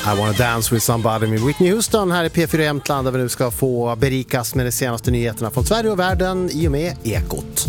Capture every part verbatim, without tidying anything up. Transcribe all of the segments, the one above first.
I wanna dance with somebody med Whitney Houston här i P fyra Jämtland, där vi nu ska få berikas med de senaste nyheterna från Sverige och världen i och med Ekot.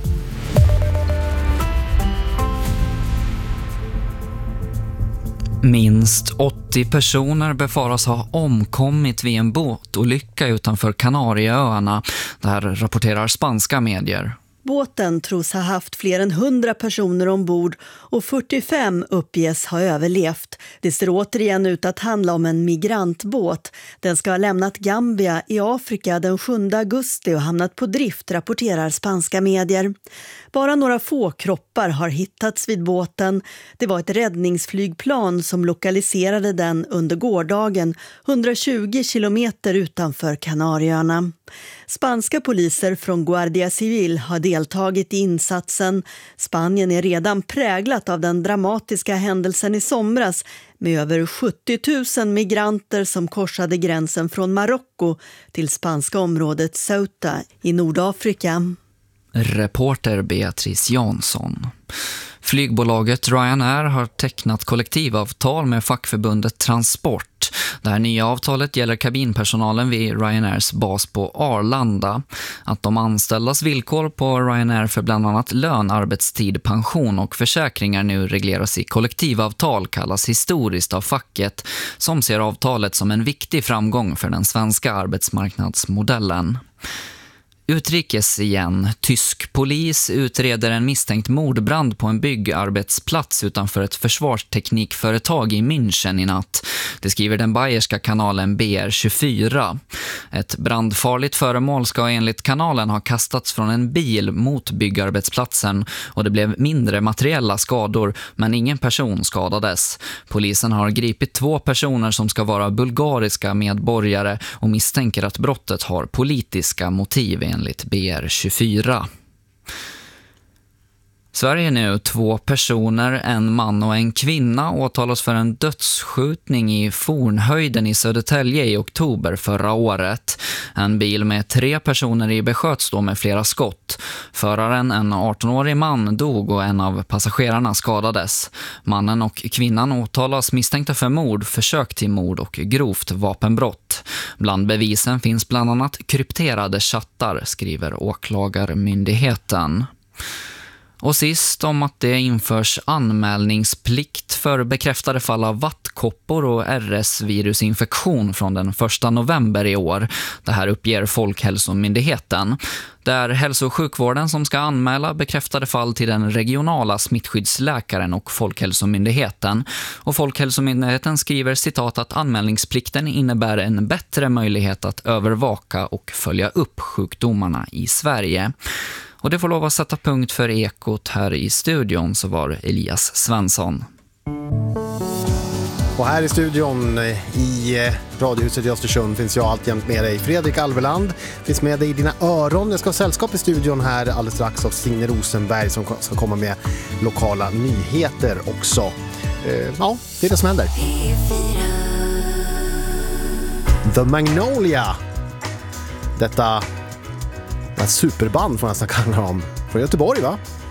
Minst åttio personer befaras ha omkommit vid en båtolycka utanför Kanarieöarna. Det här rapporterar spanska medier. Båten tros ha haft fler än hundra personer ombord och fyrtiofem uppges ha överlevt. Det ser återigen ut att handla om en migrantbåt. Den ska ha lämnat Gambia i Afrika den sjunde augusti och hamnat på drift, rapporterar spanska medier. Bara några få kroppar har hittats vid båten. Det var ett räddningsflygplan som lokaliserade den under gårdagen hundratjugo kilometer utanför Kanarieöarna. Spanska poliser från Guardia Civil har deltagit i insatsen. Spanien är redan präglat av den dramatiska händelsen i somras med över sjuttio tusen migranter som korsade gränsen från Marocko till spanska området Ceuta i Nordafrika. Reporter Beatrice Jansson. Flygbolaget Ryanair har tecknat kollektivavtal med fackförbundet Transport. Det här nya avtalet gäller kabinpersonalen vid Ryanairs bas på Arlanda. Att de anställdas villkor på Ryanair för bland annat lön, arbetstid, pension och försäkringar nu regleras i kollektivavtal kallas historiskt av facket, som ser avtalet som en viktig framgång för den svenska arbetsmarknadsmodellen. Utrikes igen. Tysk polis utreder en misstänkt mordbrand på en byggarbetsplats utanför ett försvarsteknikföretag i München i natt. Det skriver den bayerska kanalen B R tjugofyra. Ett brandfarligt föremål ska enligt kanalen ha kastats från en bil mot byggarbetsplatsen och det blev mindre materiella skador, men ingen person skadades. Polisen har gripit två personer som ska vara bulgariska medborgare och misstänker att brottet har politiska motiv enligt B R tjugofyra. Sverige nu. Två personer, en man och en kvinna, åtalas för en dödsskjutning i Fornhöjden i Södertälje i oktober förra året. En bil med tre personer i besköts då med flera skott. Föraren, en arton-årig man, dog och en av passagerarna skadades. Mannen och kvinnan åtalas misstänkta för mord, försök till mord och grovt vapenbrott. Bland bevisen finns bland annat krypterade chattar, skriver åklagarmyndigheten. Och sist om att det införs anmälningsplikt för bekräftade fall av vattkoppor och R S-virusinfektion från den första november i år. Det här uppger Folkhälsomyndigheten. Det är hälso- och sjukvården som ska anmäla bekräftade fall till den regionala smittskyddsläkaren och Folkhälsomyndigheten. Och Folkhälsomyndigheten skriver citat att anmälningsplikten innebär en bättre möjlighet att övervaka och följa upp sjukdomarna i Sverige. Och det får lov att sätta punkt för Ekot här i studion, så var Elias Svensson. Och här i studion i Radiohuset i Östersund finns jag alltjämt med dig. Fredrik Alveland finns med dig i dina öron. Jag ska ha sällskap i studion här alldeles strax av Signe Rosenberg som ska komma med lokala nyheter också. Ja, det är det som händer. The Magnolia. Detta... ett superband får jag nästan kalla dem. Från Göteborg, va?